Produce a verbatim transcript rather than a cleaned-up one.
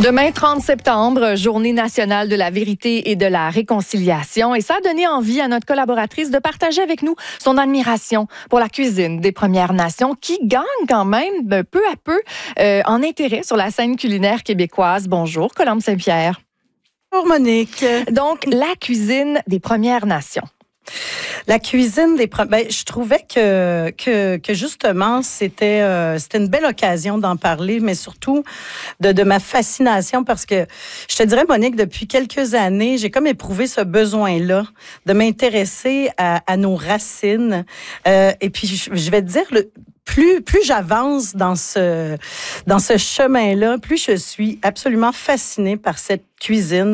Demain, trente septembre, journée nationale de la vérité et de la réconciliation. Et ça a donné envie à notre collaboratrice de partager avec nous son admiration pour la cuisine des Premières Nations qui gagne quand même peu à peu euh, en intérêt sur la scène culinaire québécoise. Bonjour, Colombe Saint-Pierre. Bonjour, Monique. Donc, la cuisine des Premières Nations. La cuisine des Premières... Ben, je trouvais que, que, que justement, c'était, euh, c'était une belle occasion d'en parler, mais surtout de, de ma fascination parce que, je te dirais, Monique, depuis quelques années, j'ai comme éprouvé ce besoin-là de m'intéresser à, à nos racines. Euh, et puis, je, je vais te dire, le, plus, plus j'avance dans ce, dans ce chemin-là, plus je suis absolument fascinée par cette cuisine.